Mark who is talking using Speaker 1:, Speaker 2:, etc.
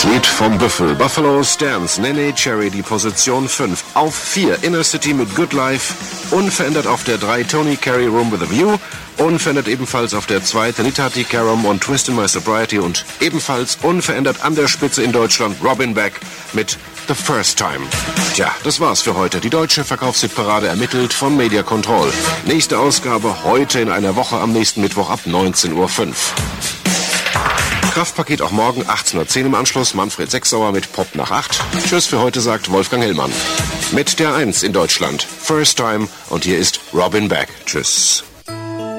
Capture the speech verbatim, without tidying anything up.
Speaker 1: Das Lied vom Büffel. Buffalo Stance, Nene Cherry, die Position fünf. Auf vier, Inner City mit Good Life. Unverändert auf der drei, Tony Carey, Room with a View. Unverändert ebenfalls auf der zwei, Trinitati Carom und Twist in My Sobriety. Und ebenfalls unverändert an der Spitze in Deutschland Robin Beck mit The First Time. Tja, das war's für heute. Die deutsche Verkaufshitparade ermittelt von Media Control. Nächste Ausgabe heute in einer Woche am nächsten Mittwoch ab neunzehn Uhr fünf. Kraftpaket auch morgen achtzehn Uhr zehn im Anschluss. Manfred Sechsauer mit Pop nach acht. Tschüss für heute, sagt Wolfgang Hellmann. Mit der eins in Deutschland. First Time. Und hier ist Robin Beck. Tschüss.